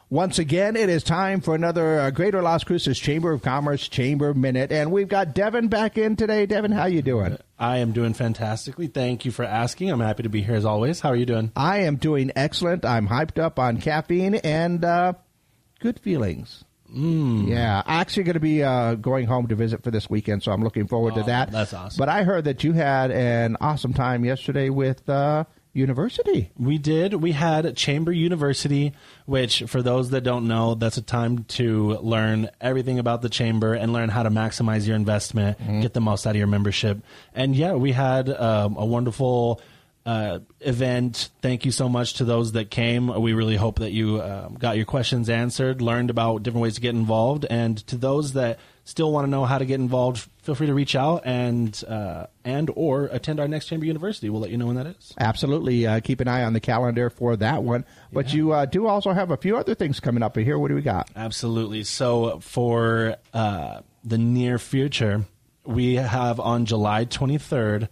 Once again, it is time for another Greater Las Cruces Chamber of Commerce Chamber Minute, and we've got Devin back in today. Devin, how you doing? I am doing fantastically. Thank you for asking. I'm happy to be here as always. How are you doing? I am doing excellent. I'm hyped up on caffeine and good feelings. Yeah, actually going to be going home to visit for this weekend, so I'm looking forward to that. That's awesome. But I heard that you had an awesome time yesterday with University. We did. We had Chamber University, which, for those that don't know, that's a time to learn everything about the Chamber and learn how to maximize your investment, get the most out of your membership. And yeah, we had a wonderful event. Thank you so much to those that came. We really hope that you got your questions answered, learned about different ways to get involved. And to those that still want to know how to get involved, feel free to reach out and or attend our next Chamber University. We'll let you know when that is. Absolutely. Keep an eye on the calendar for that one. But you do also have a few other things coming up here. What do we got? Absolutely. So for the near future, we have on July 23rd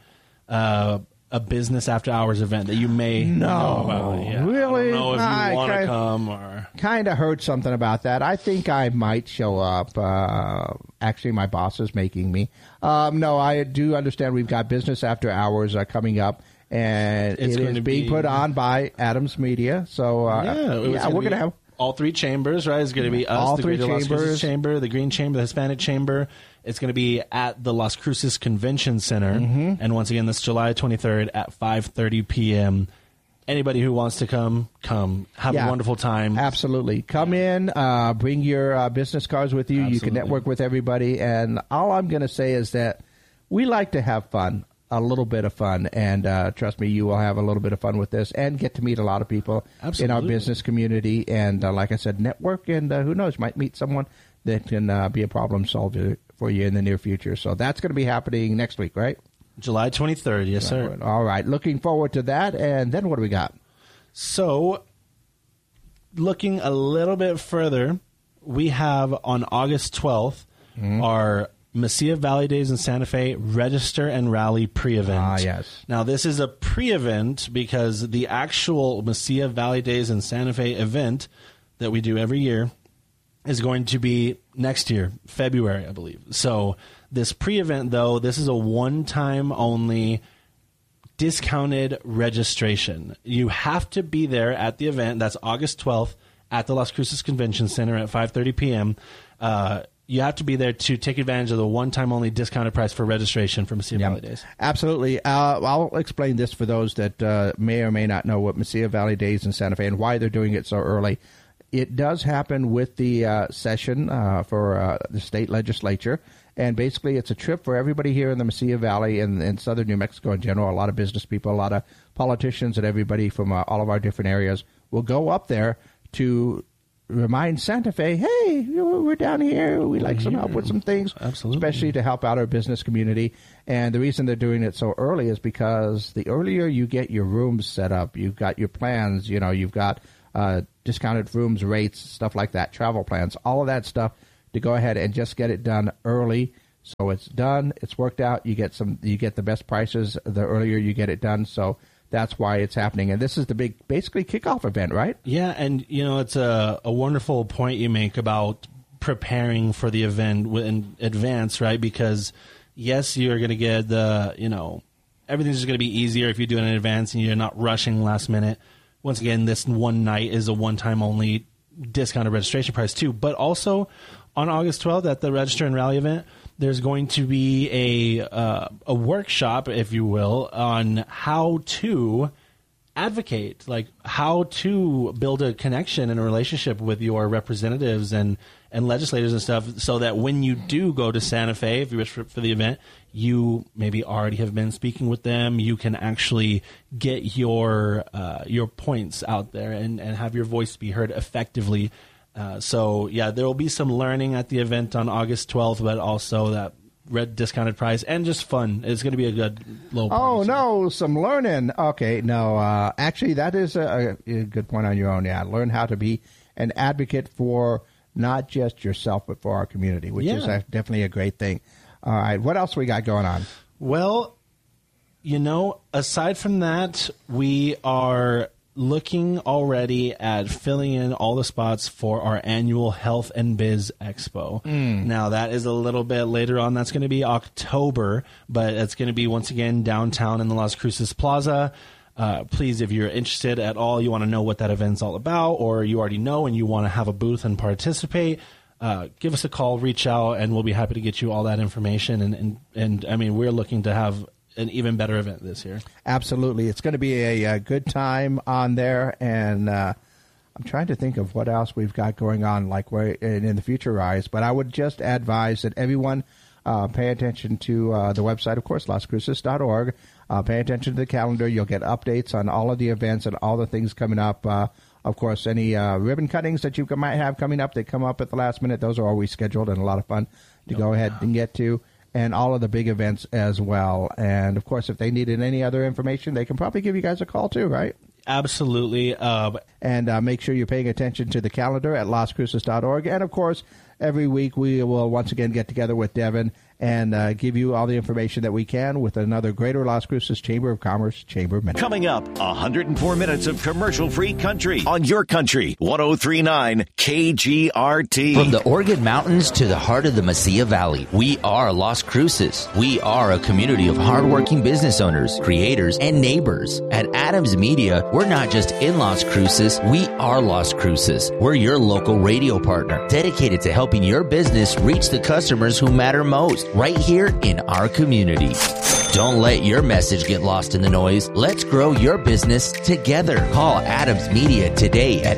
a business after hours event that you may know about. Yeah. Really? I don't know if you want to come or... Kind of heard something about that. I think I might show up. Actually, my boss is making me. No, I do understand we've got business after hours coming up, and it is being put on by Adams Media. So, we're going to have... all three chambers, right? It's going to be us, all the three Greater Las chambers. Cruces Chamber, the Green Chamber, the Hispanic Chamber. It's going to be at the Las Cruces Convention Center. And once again, this July 23rd at 5:30 p.m. Anybody who wants to come. Have a wonderful time. Absolutely. Come in, bring your business cards with you. Absolutely. You can network with everybody. And all I'm going to say is that we like to have fun, a little bit of fun. And trust me, you will have a little bit of fun with this and get to meet a lot of people in our business community. And like I said, network, and who knows, might meet someone that can be a problem solver for you in the near future. So that's going to be happening next week, right? July 23rd, yes, sir. All right. Looking forward to that. And then what do we got? So, looking a little bit further, we have on August 12th our Mesilla Valley Days in Santa Fe Register and Rally pre-event. Ah, yes. Now, this is a pre-event because the actual Mesilla Valley Days in Santa Fe event that we do every year is going to be next year, February, I believe. So this pre-event, though, this is a one-time only discounted registration. You have to be there at the event. That's August 12th at the Las Cruces Convention Center at 5:30 p.m. You have to be there to take advantage of the one-time only discounted price for registration for Mesilla Valley Days. Absolutely. I'll explain this for those that may or may not know what Mesilla Valley Days in Santa Fe and why they're doing it so early. It does happen with the session for the state legislature, and basically it's a trip for everybody here in the Mesilla Valley and southern New Mexico in general. A lot of business people, a lot of politicians, and everybody from all of our different areas will go up there to remind Santa Fe, hey, we're down here. We'd like some help with some things, especially to help out our business community. And the reason they're doing it so early is because the earlier you get your rooms set up, you've got your plans, you've got discounted rooms, rates, stuff like that, travel plans, all of that stuff, to go ahead and just get it done early. So it's done, it's worked out, you get the best prices the earlier you get it done. So that's why it's happening. And this is the big, basically, kickoff event, right? Yeah, and, it's a wonderful point you make about preparing for the event in advance, right? Because, yes, you're going to get everything's just going to be easier if you do it in advance and you're not rushing last minute. Once again, this one night is a one-time only discounted registration price, too. But also, on August 12th at the Register and Rally event, there's going to be a workshop, if you will, on how to advocate, like how to build a connection and a relationship with your representatives and legislators and stuff, so that when you do go to Santa Fe, if you wish for the event, you maybe already have been speaking with them. You can actually get your points out there and have your voice be heard effectively. So, yeah, there will be some learning at the event on August 12th, but also that red discounted price and just fun. It's going to be a good little party. Oh, no, some learning. Okay, no, actually, that is a good point on your own. Yeah, learn how to be an advocate for not just yourself, but for our community, which is definitely a great thing. All right, what else we got going on? Well, aside from that, we are looking already at filling in all the spots for our annual Health and Biz Expo. Now, that is a little bit later on. That's going to be October, but it's going to be, once again, downtown in the Las Cruces Plaza. Please, if you're interested at all, you want to know what that event's all about, or you already know and you want to have a booth and participate, give us a call, reach out, and we'll be happy to get you all that information. And I mean, we're looking to have an even better event this year. Absolutely. It's going to be a good time on there, and I'm trying to think of what else we've got going on like in the future, Rise, but I would just advise that everyone pay attention to the website, of course, lascruces.org. Pay attention to the calendar. You'll get updates on all of the events and all the things coming up. Of course, any ribbon cuttings that you might have coming up that come up at the last minute, those are always scheduled and a lot of fun to go ahead and get to. And all of the big events as well. And, of course, if they needed any other information, they can probably give you guys a call too, right? Absolutely. And make sure you're paying attention to the calendar at lascruces.org. And, of course, every week we will once again get together with Devin and give you all the information that we can with another Greater Las Cruces Chamber of Commerce Chamber Minute. Coming up, 104 minutes of commercial-free country on your country, 103.9 KGRT. From the Oregon Mountains to the heart of the Mesilla Valley, we are Las Cruces. We are a community of hardworking business owners, creators, and neighbors. At Adams Media, we're not just in Las Cruces, we are Las Cruces. We're your local radio partner, dedicated to helping your business reach the customers who matter most, right here in our community. Don't let your message get lost in the noise. Let's grow your business together. Call Adams Media today at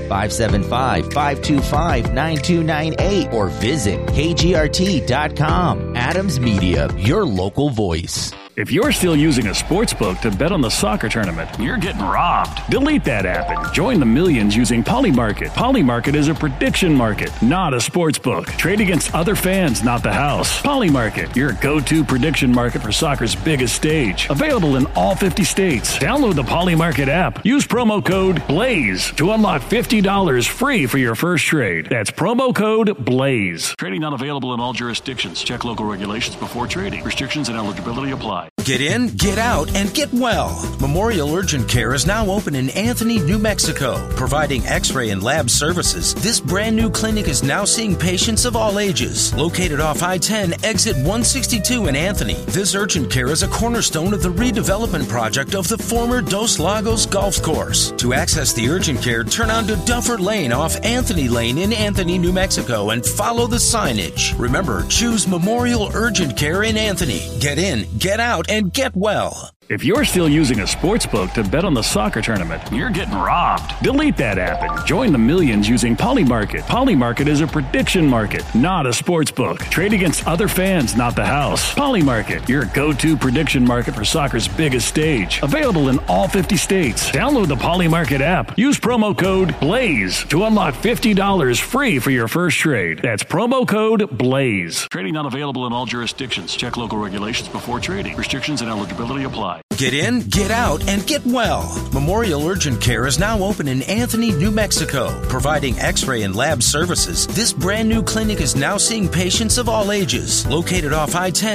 575-525-9298 or visit kgrt.com. Adams Media, your local voice. If you're still using a sportsbook to bet on the soccer tournament, you're getting robbed. Delete that app and join the millions using Polymarket. Polymarket is a prediction market, not a sportsbook. Trade against other fans, not the house. Polymarket, your go-to prediction market for soccer's biggest stage. Available in all 50 states. Download the Polymarket app. Use promo code BLAZE to unlock $50 free for your first trade. That's promo code BLAZE. Trading not available in all jurisdictions. Check local regulations before trading. Restrictions and eligibility apply. Get in, get out, and get well. Memorial Urgent Care is now open in Anthony, New Mexico, providing x-ray and lab services. This brand new clinic is now seeing patients of all ages. Located off I-10, exit 162 in Anthony, this urgent care is a cornerstone of the redevelopment project of the former Dos Lagos Golf Course. To access the urgent care, turn onto Duffer Lane off Anthony Lane in Anthony, New Mexico, and follow the signage. Remember, choose Memorial Urgent Care in Anthony. Get in, get out, and get well. If you're still using a sportsbook to bet on the soccer tournament, you're getting robbed. Delete that app and join the millions using Polymarket. Polymarket is a prediction market, not a sportsbook. Trade against other fans, not the house. Polymarket, your go-to prediction market for soccer's biggest stage. Available in all 50 states. Download the Polymarket app. Use promo code BLAZE to unlock $50 free for your first trade. That's promo code BLAZE. Trading not available in all jurisdictions. Check local regulations before trading. Restrictions and eligibility apply. Get in, get out, and get well. Memorial Urgent Care is now open in Anthony, New Mexico, providing x-ray and lab services. This brand new clinic is now seeing patients of all ages. Located off I-10,